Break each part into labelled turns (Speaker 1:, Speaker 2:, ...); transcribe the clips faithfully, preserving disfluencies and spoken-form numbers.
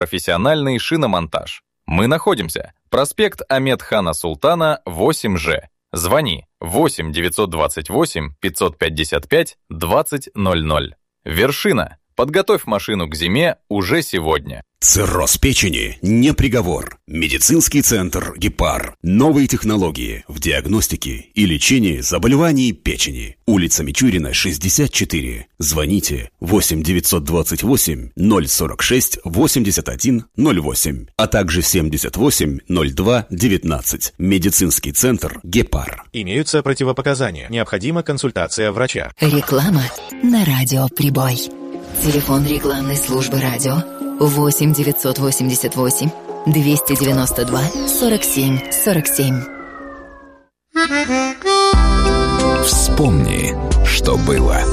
Speaker 1: Профессиональный шиномонтаж. Мы находимся. Проспект Амед-хана Султана, восемь Ж. Звони восемь девятьсот двадцать восемь пятьсот пятьдесят пять двадцать ноль ноль. Вершина. Подготовь машину к зиме уже сегодня.
Speaker 2: Цирроз печени не приговор. Медицинский центр «Гепар». Новые технологии в диагностике и лечении заболеваний печени. Улица Мичурина, шестьдесят четыре. Звоните восемь девятьсот двадцать восемь ноль сорок шесть восемьдесят один ноль восемь, а также семьдесят восемь ноль два девятнадцать. Медицинский центр «Гепар».
Speaker 3: Имеются противопоказания. Необходима консультация врача.
Speaker 4: Реклама на радио «Прибой». Телефон рекламной службы радио восемь девятьсот восемьдесят восемь двести девяносто два сорок семь сорок семь.
Speaker 2: Вспомни, что было.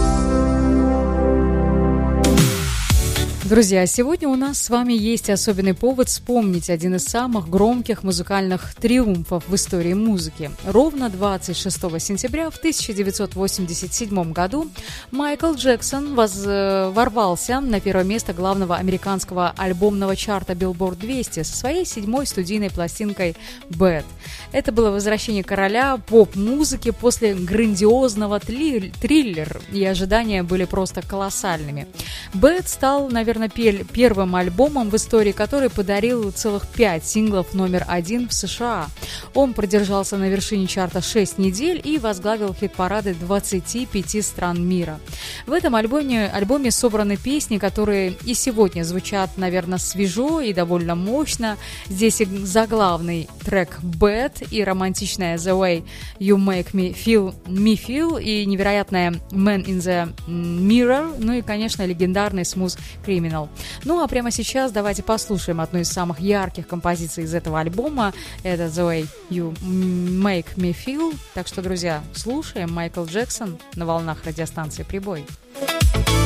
Speaker 5: Друзья, сегодня у нас с вами есть особенный повод вспомнить один из самых громких музыкальных триумфов в истории музыки. Ровно двадцать шестого сентября в тысяча девятьсот восемьдесят седьмом году Майкл Джексон воз... ворвался на первое место главного американского альбомного чарта Billboard двести со своей седьмой студийной пластинкой «Bad». Это было возвращение короля поп-музыки после грандиозного тли... триллера, и ожидания были просто колоссальными. «Bad» стал, наверное, первым альбомом в истории, который подарил целых пять синглов номер один в США. Он продержался на вершине чарта шесть недель и возглавил хит-парады двадцати пяти стран мира. В этом альбоме, альбоме собраны песни, которые и сегодня звучат, наверное, свежо и довольно мощно. Здесь и заглавный трек «Bad», и романтичная «The Way You Make Me Feel, Me Feel», и невероятная «Man in the Mirror», ну и, конечно, легендарный «Smooth Criminal». Ну а прямо сейчас давайте послушаем одну из самых ярких композиций из этого альбома. Это «The Way You Make Me Feel». Так что, друзья, слушаем. Майкл Джексон на волнах радиостанции «Прибой».